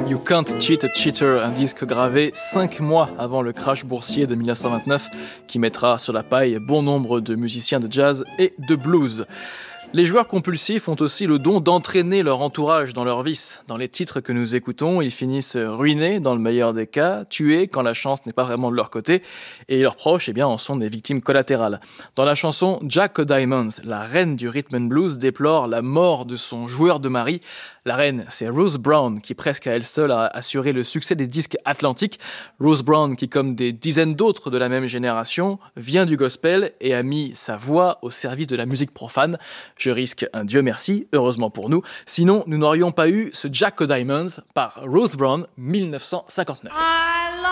You Can't Cheat a Cheater, un disque gravé 5 mois avant le crash boursier de 1929 qui mettra sur la paille bon nombre de musiciens de jazz et de blues. Les joueurs compulsifs ont aussi le don d'entraîner leur entourage dans leurs vices. Dans les titres que nous écoutons, ils finissent ruinés dans le meilleur des cas, tués quand la chance n'est pas vraiment de leur côté, et leurs proches en sont des victimes collatérales. Dans la chanson Jack O'Diamonds, la reine du rhythm and blues déplore la mort de son joueur de mari. La reine, c'est Ruth Brown, qui presque à elle seule a assuré le succès des disques atlantiques. Ruth Brown, qui comme des dizaines d'autres de la même génération, vient du gospel et a mis sa voix au service de la musique profane. Je risque un Dieu merci, heureusement pour nous, sinon nous n'aurions pas eu ce Jack O'Diamonds par Ruth Brown 1959.